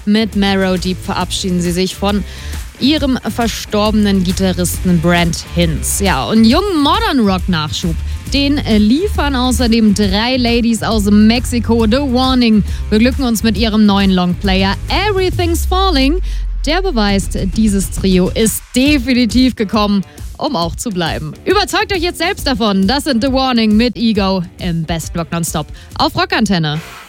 Mit Marrow Deep verabschieden sie sich von ihrem verstorbenen Gitarristen Brent Hinds. Ja, und jungen Modern Rock Nachschub, den liefern außerdem 3 Ladies aus Mexiko. The Warning beglücken uns mit ihrem neuen Longplayer Everything's Falling. Der beweist, dieses Trio ist definitiv gekommen, um auch zu bleiben. Überzeugt euch jetzt selbst davon. Das sind The Warning mit Ego im Best Rock Nonstop auf Rockantenne.